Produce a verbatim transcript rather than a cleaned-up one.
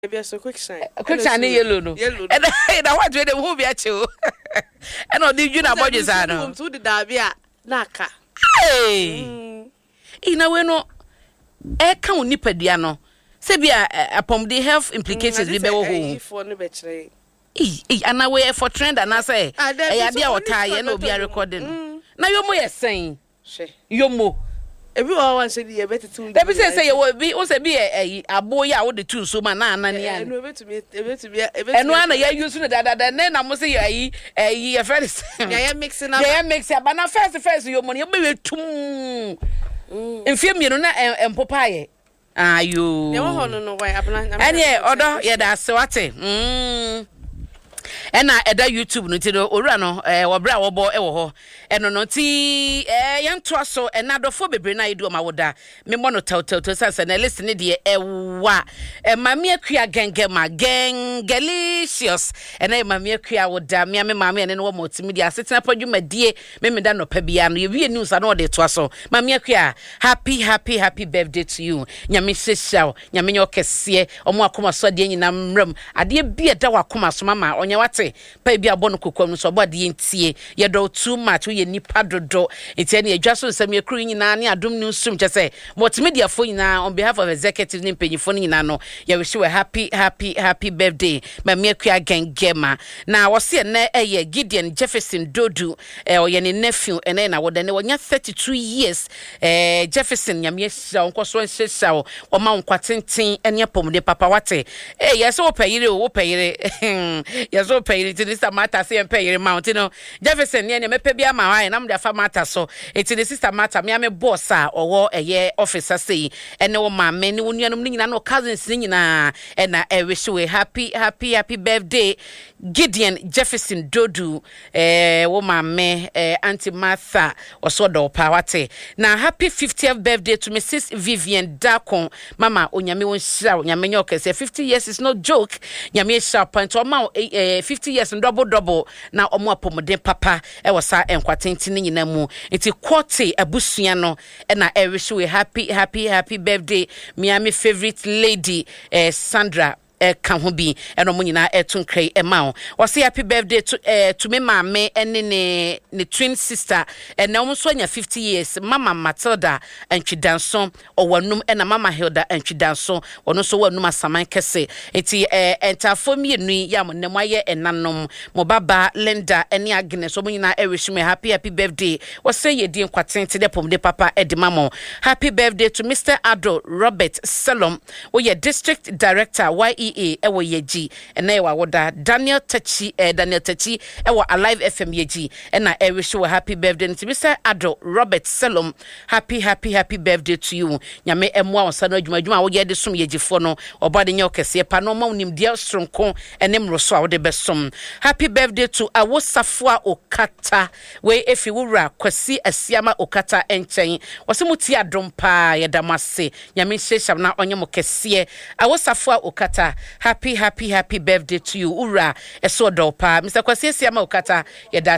Be so quick shine. Quick shine yellow no. And I want to the movie at you. And all did you know about your son? To the Dabia Naka. Hey. In a way no. E kan ni padiano. Se bia upon the health implications we be wo ho. For no betray. Eh, ana we for trend and say. Eh ya dia otaye na obi a recording. Na yomo ye sen. She. Yomo. Every one said you better to. They be say you will be o say be eh aboya wo de tu so ma na ana ne an. No better me, better me. Eno ana ya use no da da da na na mo say yi eh yi first. Ya mixing up. Ya mix up na first first yomo ne be tum. Mfie mienu na empopaye. Ayo. Ne wo ho no no why abna. Anye odo ye da se wate. Mm. Ena eda YouTube no ti do owura no eh wobra wobo e wo ho eno no ti eh yanto so ena dofo bebre na yedu ma woda me mo no tawtaw to sense na listen de e wa e mame akua gengema gengelicious ena e mame akua woda me me mame ene no wo multimedia asetena padwumadie me me da no pa bia no ye wie news na de to so mame akua happy happy happy birthday to you nyame hyehyao nyame nyokese omo akoma so de nyina mram ade bia da wakoma so mama onye wate pa bia bono kokwam so bode yentie ye do too much we nipa dodo enti na adwa so nsam ye kru nyina ne adom ne nsum chese multimedia fo nyina on behalf of executive ne mpanyifo nyina no ye wish you a happy happy happy birthday mama akua gengema na wose na eye Gideon Jefferson Dodu eh oye ne nephew ene na wode ne wonya thirty-two years eh Jefferson nyame hia onkoso hyehyia o ma nkwatenten ene pomde papa wate eh ye so payire o payire ye so payire ti sister Martha say payire mountain no Jefferson ne me pe bia ma wa na mde afa Martha so eti the sister Martha me am boss a owo eye officer say ene wo ma me ne wonuanom nyina no cousins nyina ena e wish you a happy happy happy birthday Gideon Jefferson Dodu eh wo ma me eh Auntie Martha oso do pa wate na happy fiftieth birthday to Missus Vivian Dakon mama onyame won hira onyame nyokese fifty years is no joke nyame hira point o ma eh fifty years double double na omo apomode papa e wosa enkwatenti ni nyina mu enti quarter abusua no e na e wish we happy happy happy birthday Miami favorite lady eh Sandra eh kan ho bi eno mo nyina etun krai e ma o say happy birthday to eh to me mama ene ne ne twin sister ene o so anya fifty years mama Matilda entwidanso o wanum ena mama Hilda entwidanso ono so wanum asaman kese eti eh entafo mi enu ya mo nem aye enanom mo baba Linda ene Agnes o mo nyina e wish me happy happy birthday o say ye di nkwatente de pomde papa e de mamo happy birthday to Mister Ado Robert Salom o ye district director Y E E ewo yeji ena ewa woda Daniel Tachi eh, Daniel Tachi ewo Alive F M yeji ena e wish you a happy birthday to Mister Ado Robert Salom happy happy happy birthday to you nyame emwa wonsano adwuma adwuma wo ye de som yegifo no obade nye okese pa no ma unim dia stronko enem roso a wo de besom happy birthday to Awosafua Okata we efi wura Kwasi Asiama Okata enchen wose adom pa ye damase nyame hyesham na onye mo kese Awosafua Okata happy happy happy birthday to you ura eso do pa Mister Kwasi Asiama Okata ye da